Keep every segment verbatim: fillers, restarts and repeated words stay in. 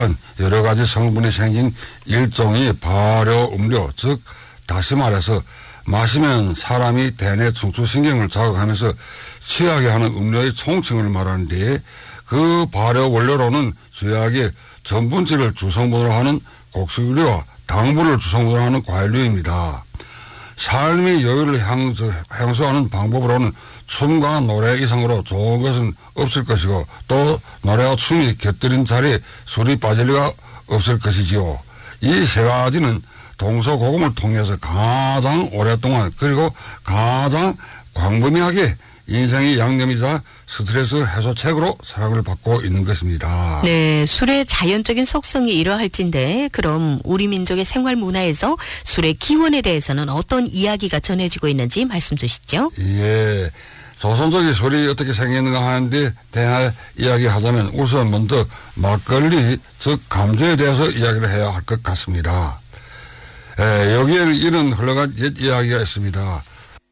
여러 가지 성분이 생긴 일종의 발효 음료, 즉 다시 말해서 마시면 사람이 대뇌 중추신경을 자극하면서 취하게 하는 음료의 총칭을 말하는데, 그 발효 원료로는 쥐약의 전분질을 주성분으로 하는 곡식류와 당분을 주성분으로 하는 과일류입니다. 삶의 여유를 향수, 향수하는 방법으로는 춤과 노래 이상으로 좋은 것은 없을 것이고, 또 노래와 춤이 곁들인 자리에 술이 빠질 리가 없을 것이지요. 이 세 가지는 동서고금을 통해서 가장 오랫동안 그리고 가장 광범위하게 인생의 양념이자 스트레스 해소책으로 사랑을 받고 있는 것입니다. 네, 술의 자연적인 속성이 이러할진데, 그럼 우리 민족의 생활 문화에서 술의 기원에 대해서는 어떤 이야기가 전해지고 있는지 말씀 주시죠. 예, 조선족의 술이 어떻게 생겼는가 하는데 대하 이야기하자면 우선 먼저 막걸리, 즉 감주에 대해서 이야기를 해야 할 것 같습니다. 예, 여기에는 이런 흘러간 옛 이야기가 있습니다.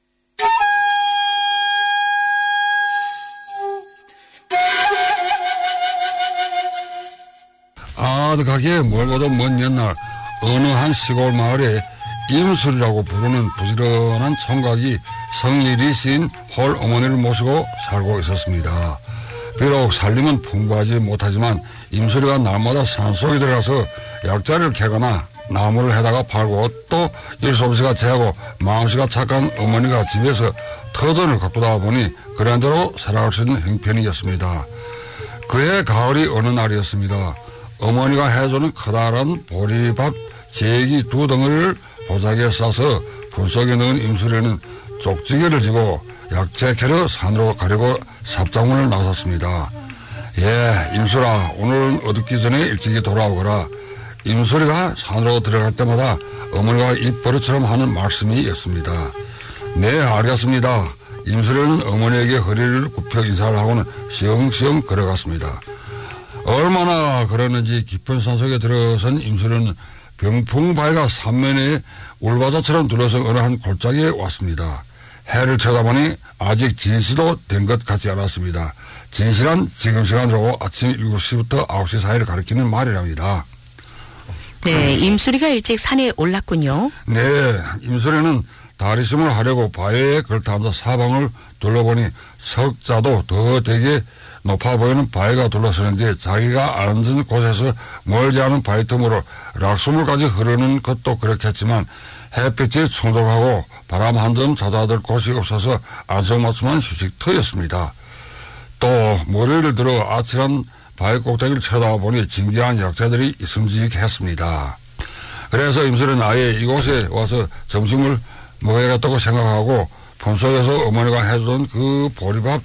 아득하게 멀고도 먼 옛날 어느 한 시골 마을에 임술이라고 부르는 부지런한 총각이 성일이 신 홀 어머니를 모시고 살고 있었습니다. 비록 살림은 풍부하지 못하지만 임술이가 날마다 산속에 들어가서 약자를 캐거나 나무를 해다가 팔고, 또 일솜씨가 재고 마음씨가 착한 어머니가 집에서 터전을 가꾸다 보니 그런대로 살아갈 수 있는 형편이었습니다. 그해 가을이 어느 날이었습니다. 어머니가 해주는 커다란 보리밥 제기 두 덩어리를 보자기에 싸서 분속에 넣은 임술에는 쪽지게를 지고 약재 캐러 산으로 가려고 삽장문을 나섰습니다. 예, 임술아, 오늘은 어둡기 전에 일찍이 돌아오거라. 임술이가 산으로 들어갈 때마다 어머니가 입버릇처럼 하는 말씀이 있습니다. 네, 알겠습니다. 임술이는 어머니에게 허리를 굽혀 인사를 하고는 시엉시엉 걸어갔습니다. 얼마나 그러는지 깊은 산속에 들어선 임술이는 병풍바위가 삼면에 울바자처럼 둘러서 어느 한 골짜기에 왔습니다. 해를 쳐다보니 아직 진시도 된 것 같지 않았습니다. 진시란 지금 시간으로 아침 일곱 시부터 아홉 시 사이를 가리키는 말이랍니다. 네, 임수리가 일찍 산에 올랐군요. 네, 임수리는 다리심을 하려고 바위에 걸터 앉아 사방을 둘러보니 석자도 더 되게 높아 보이는 바위가 둘러서는데, 자기가 앉은 곳에서 멀지 않은 바위 틈으로 락수물까지 흐르는 것도 그렇겠지만 햇빛이 충족하고 바람 한 점 잦아들 곳이 없어서 안성맞춤한 휴식터였습니다. 또 머리를 들어 아찔한 바위 꼭대기를 쳐다보니 진기한 약재들이 있음직했습니다. 그래서 임술은 아예 이곳에 와서 점심을 먹어야겠다고 생각하고 품속에서 어머니가 해주던 그 보리밥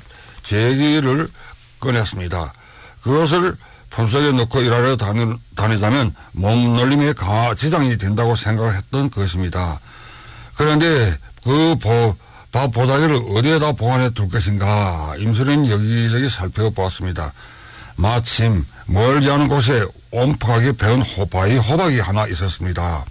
제기를 꺼냈습니다. 그것을 품속에 넣고 일하러 다니, 다니자면 몸놀림에 가 지장이 된다고 생각했던 것입니다. 그런데 그 보, 밥 보자기를 어디에다 보관해 둘 것인가, 임술은 여기저기 살펴보았습니다. 마침 멀지 않은 곳에 옴푹하게 베은 호, 바위 호박이 하나 있었습니다.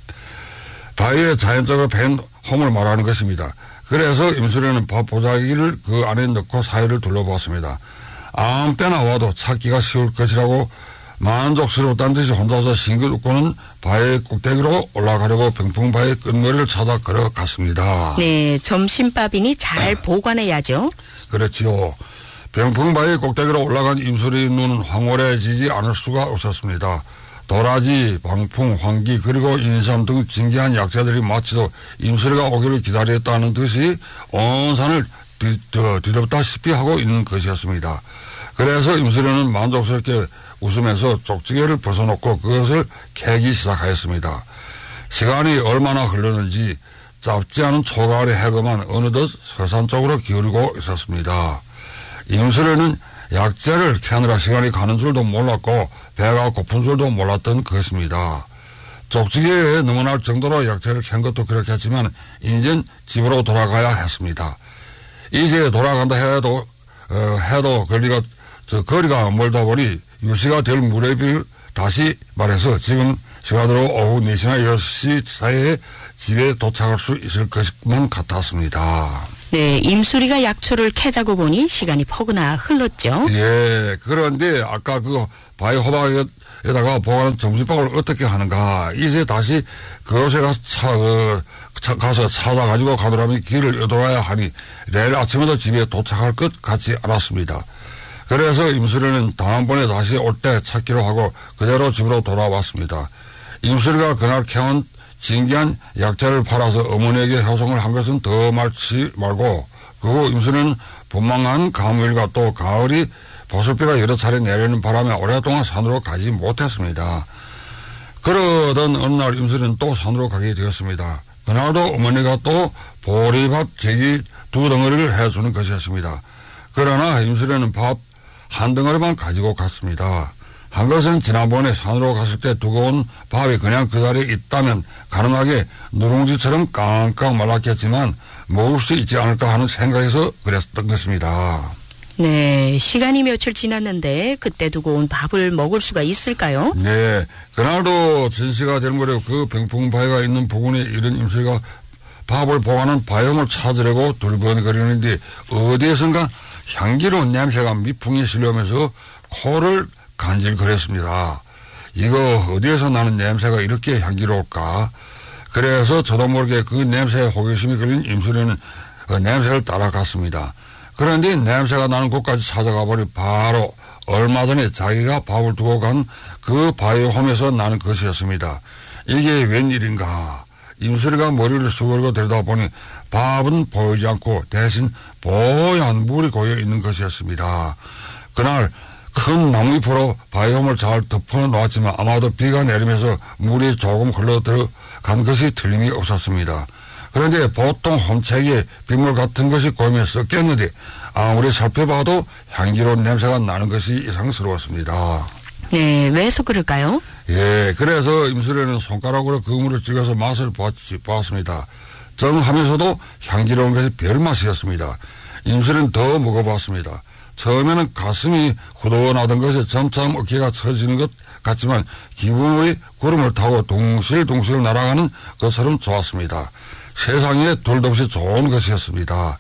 바위에 자연적으로 베인 홈을 말하는 것입니다. 그래서 임술에는 밥 보자기를 그 안에 넣고 사이를 둘러보았습니다. 아무 때나 와도 찾기가 쉬울 것이라고 만족스러웠다는 듯이 혼자서 싱긋 웃고는 바위 꼭대기로 올라가려고 병풍바위 끝머리를 찾아 걸어갔습니다. 네, 점심밥이니 잘 보관해야죠. 그렇지요. 병풍바위 꼭대기로 올라간 임술의 눈은 황홀해지지 않을 수가 없었습니다. 도라지, 방풍, 황기, 그리고 인삼 등 진기한 약재들이 마치도 임술이가 오기를 기다렸다는 듯이 온 산을 뒤, 뒤덮다시피 하고 있는 것이었습니다. 그래서 임술이는 만족스럽게 웃으면서 쪽지게를 벗어놓고 그것을 캐기 시작하였습니다. 시간이 얼마나 흘렀는지 짧지 않은 초가을의 해금만 어느덧 서산 쪽으로 기울이고 있었습니다. 임술에는 약재를 캐느라 시간이 가는 줄도 몰랐고 배가 고픈 줄도 몰랐던 것입니다. 쪽지게에 넘어날 정도로 약재를 캔 것도 그렇겠지만 이젠 집으로 돌아가야 했습니다. 이제 돌아간다 해도 어, 해도 거리가 저 거리가 멀다 보니 유시가 될 무렵이 다시 말해서 지금 시간으로 오후 네 시나 여섯 시 사이에 집에 도착할 수 있을 것만 같았습니다. 네, 임수리가 약초를 캐자고 보니 시간이 퍼그나 흘렀죠. 예, 그런데 아까 그 바위 호박에다가 보관한 점심밥을 어떻게 하는가. 이제 다시 그곳에 가서, 차, 그, 차, 가서 찾아가지고 가느라면 길을 여돌아야 하니 내일 아침에도 집에 도착할 것 같지 않았습니다. 그래서 임수리는 다음번에 다시 올 때 찾기로 하고 그대로 집으로 돌아왔습니다. 임수리가 그날 캐온 진기한 약재를 팔아서 어머니에게 효송을 한 것은 더 말치 말고 그 후 임수리는 분망한 가물과 또 가을이 보슬비가 여러 차례 내리는 바람에 오랫동안 산으로 가지 못했습니다. 그러던 어느 날 임수리는 또 산으로 가게 되었습니다. 그날도 어머니가 또 보리밥 제기 두 덩어리를 해주는 것이었습니다. 그러나 임수리는 밥 한 덩어리만 가지고 갔습니다. 한 것은 지난번에 산으로 갔을 때 두고 온 밥이 그냥 그 자리에 있다면 가능하게 누룽지처럼 깡깡 말랐겠지만 먹을 수 있지 않을까 하는 생각에서 그랬던 것입니다. 네, 시간이 며칠 지났는데 그때 두고 온 밥을 먹을 수가 있을까요? 네, 그날도 진시가 될 무렵 그 병풍바위가 있는 부근에 이른 임수리가 밥을 보관한 바위홈을 찾으려고 둘번거리는데 어디에선가 향기로운 냄새가 미풍에 실려오면서 코를 간질거렸습니다. 이거 어디에서 나는 냄새가 이렇게 향기로울까? 그래서 저도 모르게 그 냄새에 호기심이 걸린 임수리는 그 냄새를 따라갔습니다. 그런데 냄새가 나는 곳까지 찾아가 보니 바로 얼마 전에 자기가 밥을 두고 간 그 바위홈에서 나는 것이었습니다. 이게 웬일인가? 임수리가 머리를 숙이고 들여다보니 밥은 보이지 않고 대신 뽀얀 물이 고여 있는 것이었습니다. 그날 큰 나무잎으로 바위홈을 잘 덮어 놓았지만 아마도 비가 내리면서 물이 조금 흘러 들어간 것이 틀림이 없었습니다. 그런데 보통 홈책에 빗물 같은 것이 고이면 썩겠는데 아무리 살펴봐도 향기로운 냄새가 나는 것이 이상스러웠습니다. 네, 왜서 그럴까요? 예, 그래서 임수리는 손가락으로 그 물을 찍어서 맛을 보았습니다. 정하면서도 향기로운 것이 별맛이었습니다. 임수리는 더 먹어봤습니다. 처음에는 가슴이 후덜나던 것이 점차 어깨가 처지는 것 같지만 기분의 구름을 타고 둥실둥실 날아가는 것처럼 좋았습니다. 세상에 둘도 없이 좋은 것이었습니다.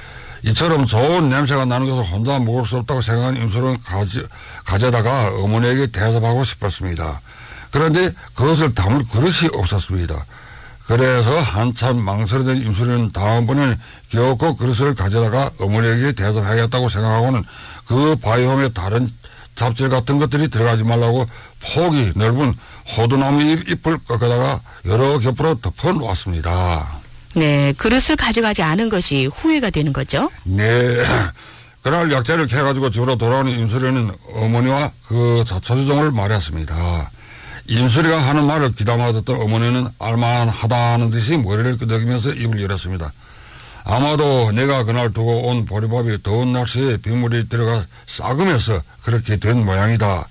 이처럼 좋은 냄새가 나는 것을 혼자 먹을 수 없다고 생각한 임수리는 가지, 가져다가 어머니에게 대접하고 싶었습니다. 그런데 그것을 담을 그릇이 없었습니다. 그래서 한참 망설이던 임수리는 다음번에는 겨우고 그릇을 가져다가 어머니에게 대접하겠다고 생각하고는 그 바위홈에 다른 잡질 같은 것들이 들어가지 말라고 폭이 넓은 호두나무 잎을 꺾어다가 여러 겹으로 덮어 놓았습니다. 네, 그릇을 가져가지 않은 것이 후회가 되는 거죠? 네. 그날 약재를 캐가지고 집으로 돌아오는 임수리는 어머니와 그 자초지종을 말했습니다. 임수리가 하는 말을 귀담아 듣던 어머니는 알만하다는 듯이 머리를 끄덕이면서 입을 열었습니다. 아마도 내가 그날 두고 온 보리밥이 더운 날씨에 빗물이 들어가 싹으면서 그렇게 된 모양이다.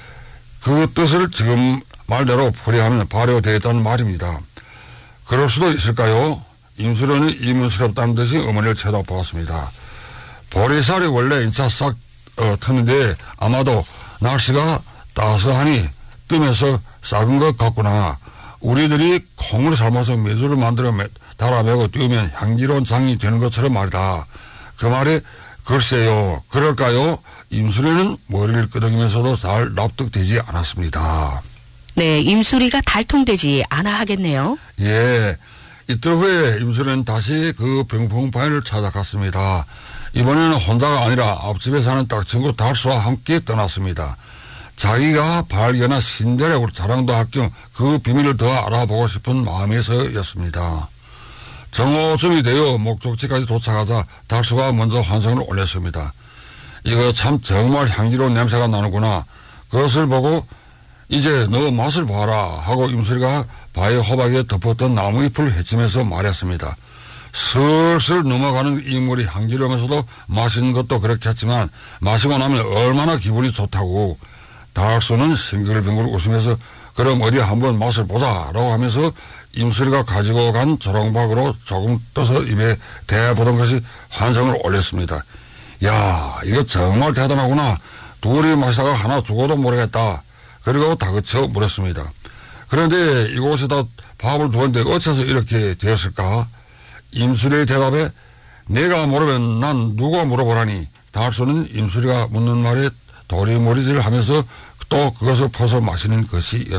그 뜻을 지금 말대로 풀이하면 발효되었다는 말입니다. 그럴 수도 있을까요? 임수리는 의문스럽다는 듯이 어머니를 쳐다보았습니다. 보리살이 원래 인차 싹 어, 트는데 아마도 날씨가 따스하니 뜨면서 싹은 것 같구나. 우리들이 콩을 삶아서 메주를 만들어 달아매고 띄우면 향기로운 장이 되는 것처럼 말이다. 그 말에 글쎄요, 그럴까요? 임수리는 머리를 끄덕이면서도 잘 납득되지 않았습니다. 네, 임수리가 달통되지 않아 하겠네요. 예, 이틀 후에 임수리는 다시 그 병풍바위를 찾아갔습니다. 이번에는 혼자가 아니라 앞집에 사는 딱 친구 달수와 함께 떠났습니다. 자기가 발견한 신대력으로 자랑도 할 겸 그 비밀을 더 알아보고 싶은 마음에서였습니다. 정오쯤이 되어 목적지까지 도착하자 달수가 먼저 환성을 올렸습니다. 이거 참 정말 향기로운 냄새가 나는구나. 그것을 보고 이제 너 맛을 봐라 하고 임수리가 바위 호박에 덮었던 나무잎을 헤치면서 말했습니다. 슬슬 넘어가는 이 물이 향기로우면서도 마시는 것도 그렇겠지만 마시고 나면 얼마나 기분이 좋다고. 달수는 싱글벙글 웃으면서 그럼 어디 한번 맛을 보자라고 하면서 임수리가 가지고 간 조롱박으로 조금 떠서 입에 대보던 것이 환성을 올렸습니다. 야, 이거 정말 대단하구나. 둘이 마시다가 하나 두고도 모르겠다. 그리고 다그쳐 물었습니다. 그런데 이곳에다 밥을 두었는데 어째서 이렇게 되었을까? 임수리의 대답에 내가 모르면 난 누가 물어보라니. 달수는 임수리가 묻는 말에 도리머리질을 하면서 또 그것을 퍼서 마시는 것이었다.